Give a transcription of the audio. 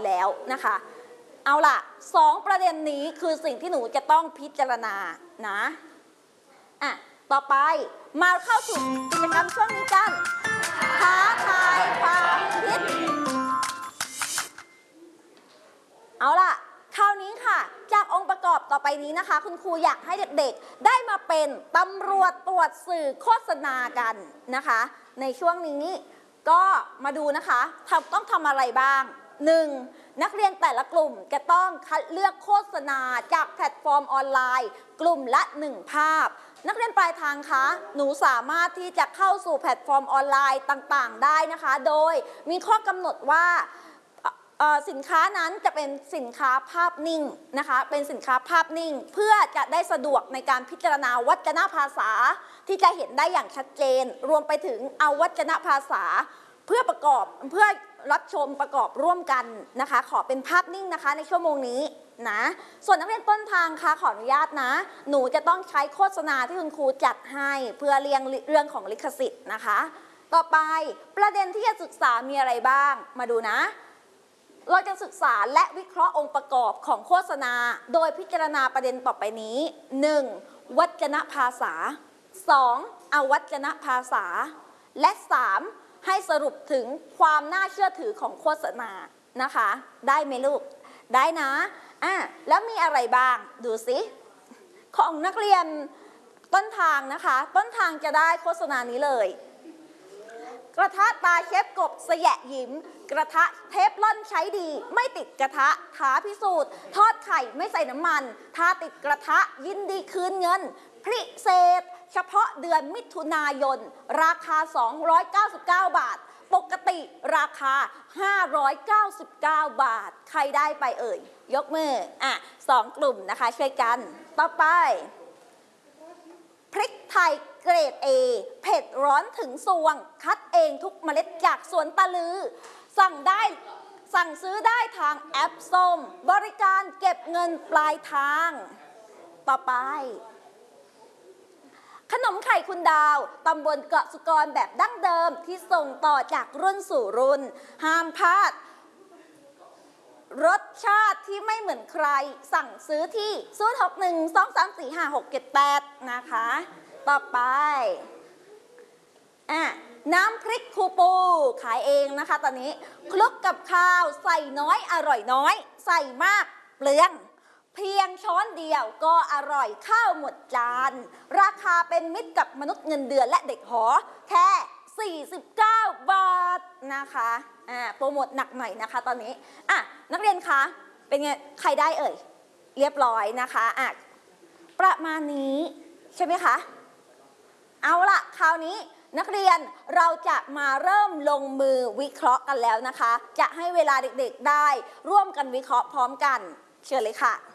แล้วนะคะเอาล่ะ2ประเด็นนี้คือสิ่งที่หนูจะต้องพิจารณานะต่อไปมาเข้าสู่กิจกรรมช่วงนี้กันท้าทายความคิดเอาล่ะคราวนี้ค่ะจากองค์ประกอบต่อไปนี้นะคะคุณครูอยากให้เด็กๆได้มาเป็นตำรวจตรวจสื่อโฆษณากันนะคะในช่วงนี้ก็มาดูนะคะต้องทำอะไรบ้าง 1. นักเรียนแต่ละกลุ่มจะต้องคัดเลือกโฆษณาจากแพลตฟอร์มออนไลน์กลุ่มละ1ภาพนักเรียนปลายทางคะหนูสามารถที่จะเข้าสู่แพลตฟอร์มออนไลน์ต่างๆได้นะคะโดยมีข้อกำหนดว่าสินค้านั้นจะเป็นสินค้าภาพนิ่งนะคะเป็นสินค้าภาพนิ่งเพื่อจะได้สะดวกในการพิจารณาวจนภาษาที่จะเห็นได้อย่างชัดเจนรวมไปถึงเอาวจนภาษาเพื่อรับชมประกอบร่วมกันนะคะขอเป็นภาพนิ่งนะคะในชั่วโมงนี้นะส่วนนักเรียนต้นทางคะขออนุญาตนะหนูจะต้องใช้โฆษณาที่คุณครูจัดให้เพื่อเรื่องของลิขสิทธิ์นะคะต่อไปประเด็นที่จะศึกษามีอะไรบ้างมาดูนะเราจะศึกษาและวิเคราะห์องค์ประกอบของโฆษณาโดยพิจารณาประเด็นต่อไปนี้ 1. วจนภาษา 2. อวจนภาษาและ 3. ให้สรุปถึงความน่าเชื่อถือของโฆษณานะคะได้ไหมลูกได้นะแล้วมีอะไรบ้างดูสิของนักเรียนต้นทางนะคะต้นทางจะได้โฆษณานี้เลยกระทะตาเชฟกบสยะยิ้มกระทะเทฟลอนใช้ดีไม่ติดกระทะท้าพิสูจน์ทอดไข่ไม่ใส่น้ำมันถ้าติดกระทะยินดีคืนเงินพิเศษเฉพาะเดือนมิถุนายนราคา299 บาทปกติราคา599 บาทใครได้ไปเอ่ยยกมือ2 กลุ่มนะคะช่วยกันต่อไปพริกไทยเกรด A เผ็ดร้อนถึงซวงคัดเองทุกเมล็ดจากสวนตะลือสั่งซื้อได้ทางแอปส้มบริการเก็บเงินปลายทางต่อไปขนมไข่คุณดาวตำบลเกาะสุกรแบบดั้งเดิมที่ส่งต่อจากรุ่นสู่รุ่นห้ามพลาดรสชาติที่ไม่เหมือนใครสั่งซื้อที่0612345678นะคะต่อไปน้ำพริกคูปูขายเองนะคะตอนนี้คลุกกับข้าวใส่น้อยอร่อยน้อยใส่มากเปลืองเพียงช้อนเดียวก็อร่อยข้าวหมดจานราคาเป็นมิตรกับมนุษย์เงินเดือนและเด็กหอแค่49 บาทนะคะโปรโมทหนักหน่อยนะคะตอนนี้นักเรียนคะเป็นไงใครได้เอ่ยเรียบร้อยนะคะประมาณนี้ใช่ไหมคะเอาล่ะคราวนี้นักเรียนเราจะมาเริ่มลงมือวิเคราะห์กันแล้วนะคะจะให้เวลาเด็กๆได้ร่วมกันวิเคราะห์พร้อมกันเชิญเลยค่ะ